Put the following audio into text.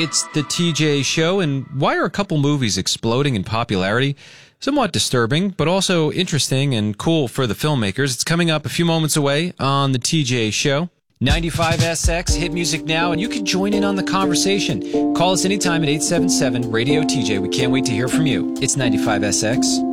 It's the TJ Show, and why are a couple movies exploding in popularity? Somewhat disturbing, but also interesting and cool for the filmmakers. It's coming up a few moments away on the TJ Show. 95SX, hit music now, and you can join in on the conversation. Call us anytime at 877-RADIO-TJ. We can't wait to hear from you. It's 95SX.